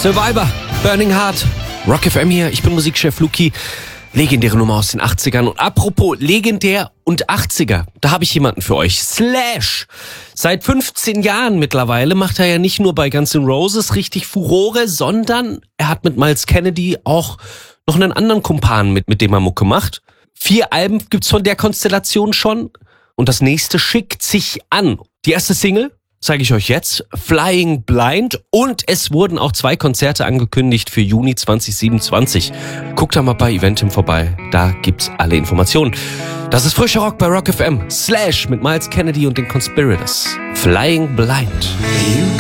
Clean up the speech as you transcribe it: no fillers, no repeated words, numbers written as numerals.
Survivor, Burning Heart, Rock FM hier, ich bin Musikchef Luki. Legendäre Nummer aus den 80ern. Und apropos legendär und 80er, da habe ich jemanden für euch. Slash. Seit 15 Jahren mittlerweile macht er ja nicht nur bei Guns N' Roses richtig Furore, sondern er hat mit Myles Kennedy auch noch einen anderen Kumpan mit dem er Mucke macht. 4 Alben gibt's von der Konstellation schon und das nächste schickt sich an. Die erste Single zeige ich euch jetzt, Flying Blind, und es wurden auch 2 Konzerte angekündigt für Juni 2027. Guckt da mal bei Eventim vorbei, da gibt's alle Informationen. Das ist frischer Rock bei Rock FM. Slash mit Myles Kennedy und den Conspirators. Flying Blind.